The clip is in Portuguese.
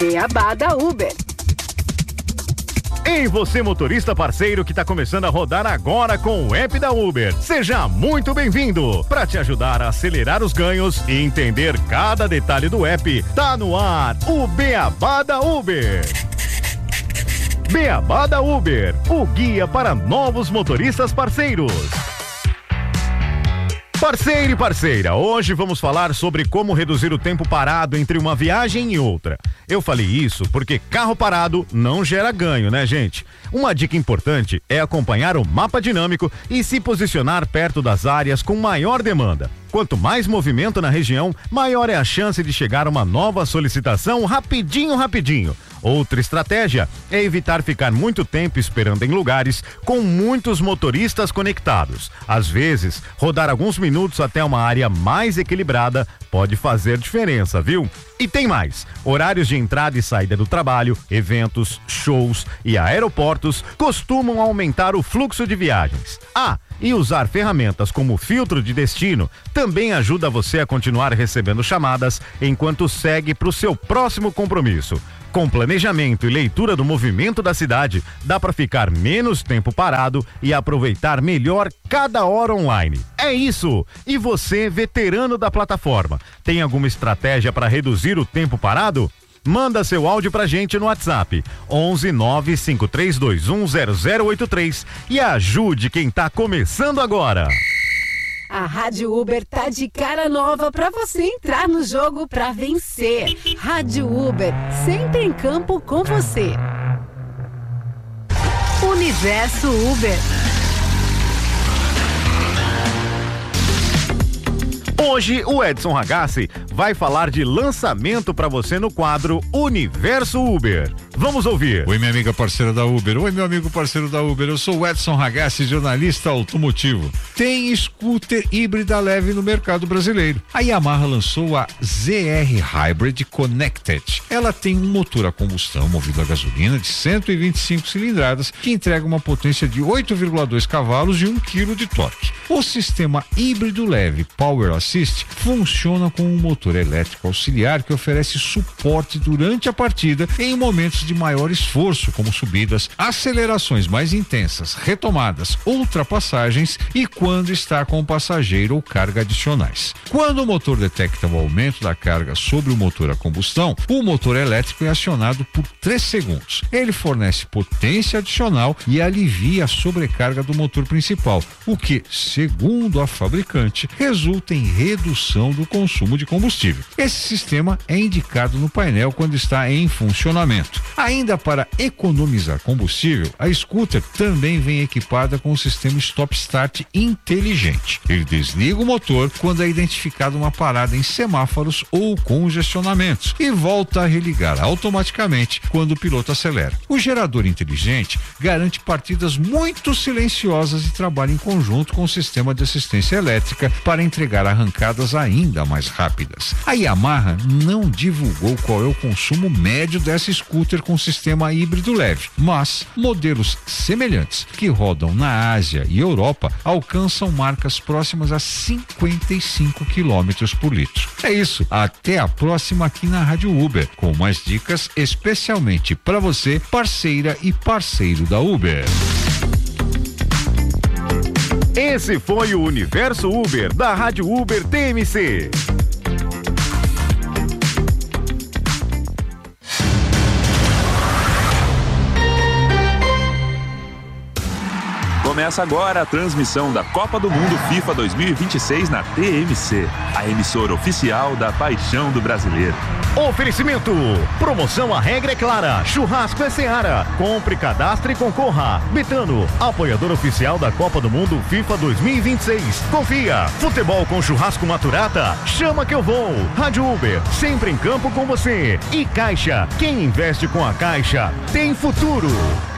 Beabá da Uber. Ei, você motorista parceiro que está começando a rodar agora com o app da Uber. Seja muito bem-vindo. Para te ajudar a acelerar os ganhos e entender cada detalhe do app, tá no ar o Beabá da Uber. Beabá da Uber, o guia para novos motoristas parceiros. Parceiro e parceira, hoje vamos falar sobre como reduzir o tempo parado entre uma viagem e outra. Eu falei isso porque carro parado não gera ganho, né, gente? Uma dica importante é acompanhar o mapa dinâmico e se posicionar perto das áreas com maior demanda. Quanto mais movimento na região, maior é a chance de chegar uma nova solicitação rapidinho. Outra estratégia é evitar ficar muito tempo esperando em lugares com muitos motoristas conectados. Às vezes, rodar alguns minutos até uma área mais equilibrada pode fazer diferença, viu? E tem mais, horários de entrada e saída do trabalho, eventos, shows e aeroportos costumam aumentar o fluxo de viagens. E usar ferramentas como filtro de destino também ajuda você a continuar recebendo chamadas enquanto segue para o seu próximo compromisso. Com planejamento e leitura do movimento da cidade, dá para ficar menos tempo parado e aproveitar melhor cada hora online. É isso! E você, veterano da plataforma, tem alguma estratégia para reduzir o tempo parado? Manda seu áudio pra gente no WhatsApp 11 95321 0083 e ajude quem tá começando agora. A Rádio Uber tá de cara nova pra você entrar no jogo pra vencer. Rádio Uber, sempre em campo com você. Universo Uber. Hoje o Edson Ragazzi vai falar de lançamento para você no quadro Universo Uber. Vamos ouvir. Oi, minha amiga parceira da Uber. Oi, meu amigo parceiro da Uber. Eu sou o Edson Ragazzi, jornalista automotivo. Tem scooter híbrida leve no mercado brasileiro. A Yamaha lançou a ZR Hybrid Connected. Ela tem um motor a combustão movido a gasolina de 125 cilindradas que entrega uma potência de 8,2 cavalos e 1 kg de torque. O sistema híbrido leve Power Assist funciona com um motor elétrico auxiliar que oferece suporte durante a partida em momentos de maior esforço, como subidas, acelerações mais intensas, retomadas, ultrapassagens e quando está com passageiro ou carga adicionais. Quando o motor detecta o aumento da carga sobre o motor a combustão, o motor elétrico é acionado por 3 segundos. Ele fornece potência adicional e alivia a sobrecarga do motor principal, o que, segundo a fabricante, resulta em redução do consumo de combustível. Esse sistema é indicado no painel quando está em funcionamento. Ainda para economizar combustível, a scooter também vem equipada com o sistema Stop Start inteligente. Ele desliga o motor quando é identificada uma parada em semáforos ou congestionamentos e volta a religar automaticamente quando o piloto acelera. O gerador inteligente garante partidas muito silenciosas e trabalha em conjunto com o sistema de assistência elétrica para entregar arrancadas ainda mais rápidas. A Yamaha não divulgou qual é o consumo médio dessa scooter com sistema híbrido leve, mas modelos semelhantes que rodam na Ásia e Europa alcançam marcas próximas a 55 km por litro. É isso, até a próxima aqui na Rádio Uber, com mais dicas especialmente para você, parceira e parceiro da Uber. Esse foi o Universo Uber da Rádio Uber TMC. Começa agora a transmissão da Copa do Mundo FIFA 2026 na TMC, a emissora oficial da paixão do brasileiro. Oferecimento, promoção, a regra é clara, churrasco é Seara, compre, cadastre e concorra. Betano, apoiador oficial da Copa do Mundo FIFA 2026. Confia, futebol com churrasco Maturata, chama que eu vou. Rádio Uber, sempre em campo com você. E Caixa, quem investe com a Caixa tem futuro.